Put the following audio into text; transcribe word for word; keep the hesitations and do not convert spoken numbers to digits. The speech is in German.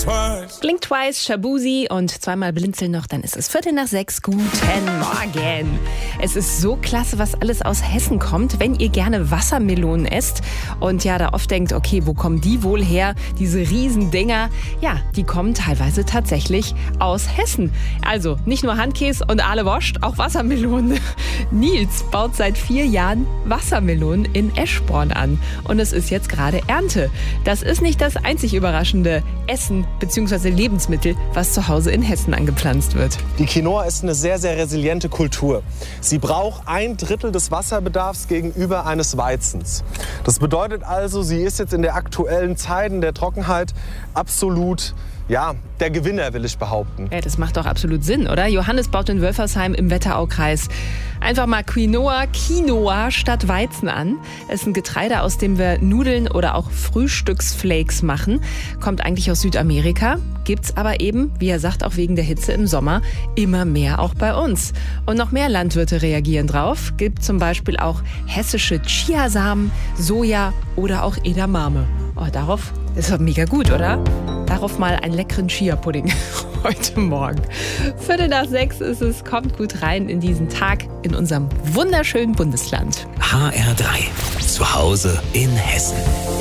twice. Blink Twice, Shabuzi und zweimal blinzeln noch, dann ist es Viertel nach sechs. Guten Morgen. Es ist so klasse, was alles aus Hessen kommt, wenn ihr gerne Wassermelonen esst und ja da oft denkt, okay, wo kommen die wohl her, diese Riesendinger? Ja, die kommen teilweise tatsächlich aus Hessen. Also nicht nur Handkäse und Aale Woscht, auch Wassermelonen. Nils baut seit vier Jahren Wassermelonen in Eschborn an und es ist jetzt gerade Ernte. Das ist nicht das einzig überraschende Essen bzw. Lebensmittel, was zu Hause in Hessen angepflanzt wird. Die Quinoa ist eine sehr, sehr resiliente Kultur. Sie braucht ein Drittel des Wasserbedarfs gegenüber eines Weizens. Das bedeutet also, sie ist jetzt in der aktuellen Zeit, in der Trockenheit absolut, ja, der Gewinner, will ich behaupten. Ja, das macht doch absolut Sinn, oder? Johannes baut in Wölfersheim im Wetteraukreis einfach mal Quinoa, Quinoa statt Weizen an. Es ist ein Getreide, aus dem wir Nudeln oder auch Frühstücksflakes machen. Kommt eigentlich aus Südamerika, gibt's aber eben, wie er sagt, auch wegen der Hitze im Sommer immer mehr auch bei uns. Und noch mehr Landwirte reagieren drauf. Gibt zum Beispiel auch hessische Chiasamen, Soja oder auch Edamame. Oh, darauf ist doch mega gut, oder? Darauf mal einen leckeren Chia-Pudding heute Morgen. Viertel nach sechs ist es. Kommt gut rein in diesen Tag in unserem wunderschönen Bundesland. H R drei. Zu Hause in Hessen.